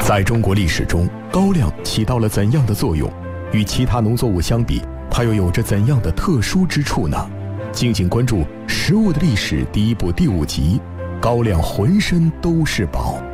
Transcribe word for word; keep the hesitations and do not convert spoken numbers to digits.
在中国历史中，高粱起到了怎样的作用？与其他农作物相比，它又有着怎样的特殊之处呢？敬请关注《食物的历史》第一部第五集：高粱浑身都是宝。